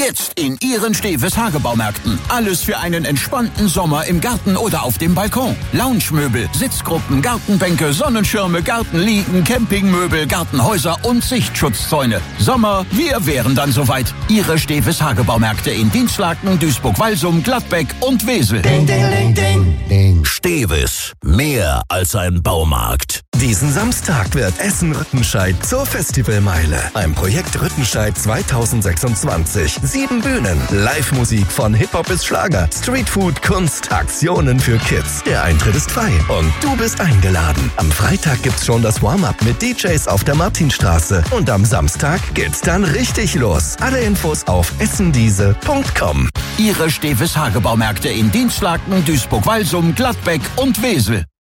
Jetzt in Ihren Steves Hagebaumärkten. Alles für einen entspannten Sommer im Garten oder auf dem Balkon. Loungemöbel, Sitzgruppen, Gartenbänke, Sonnenschirme, Gartenliegen, Campingmöbel, Gartenhäuser und Sichtschutzzäune. Sommer, wir wären dann soweit. Ihre Steves Hagebaumärkte in Dinslaken, Duisburg-Walsum, Gladbeck und Wesel. Ding, ding, ding, ding, ding. Steves, mehr als ein Baumarkt. Diesen Samstag wird Essen-Rüttenscheid zur Festivalmeile. Ein Projekt Rüttenscheid 2026. 7 Bühnen, Live-Musik von Hip-Hop bis Schlager, Streetfood, Kunst, Aktionen für Kids. Der Eintritt ist frei und du bist eingeladen. Am Freitag gibt's schon das Warm-Up mit DJs auf der Martinstraße. Und am Samstag geht's dann richtig los. Alle Infos auf essendiese.com. Ihre Steves Hagebaumärkte in Dinslaken, Duisburg-Walsum, Gladbeck und Wesel.